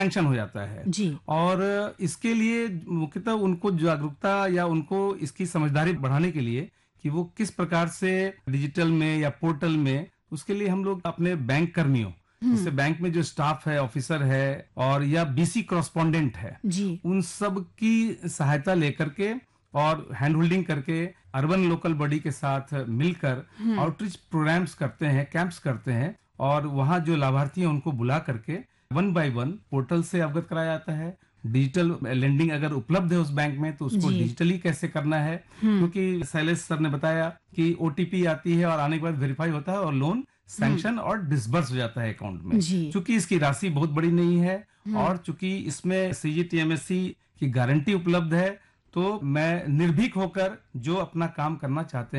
Sanction हो जाता है। जी। और इसके लिए मुख्यतः उनको जागरूकता या उनको इसकी समझदारी बढ़ाने के लिए कि वो किस प्रकार से डिजिटल में या पोर्टल में, उसके लिए हम लोग अपने बैंक कर्मियों, जैसे बैंक में जो स्टाफ है, ऑफिसर है और या बीसी कॉरेस्पॉन्डेंट है, जी। उन सब की सहायता लेकर के और हैंड होल्डिंग करके अर्बन लोकल बॉडी के साथ मिलकर आउटरीच प्रोग्राम्स करते हैं, कैंप्स करते हैं और वहां जो लाभार्थी हैं उनको बुला करके वन बाय वन पोर्टल से अवगत कराया जाता है। डिजिटल लेंडिंग अगर उपलब्ध है उस बैंक में तो उसको जी। डिजिटली कैसे करना है, क्योंकि शैलेश सर ने बताया कि ओटीपी आती है और आने के बाद वेरीफाई होता है और लोन सैंक्शन और डिसबर्स हो जाता है अकाउंट में। जी। चूंकि इसकी राशि बहुत बड़ी नहीं है और चूंकि इसमें सीजीटीएमएससी की गारंटी उपलब्ध है, तो मैं निर्भीक होकर जो अपना काम करना चाहते हैं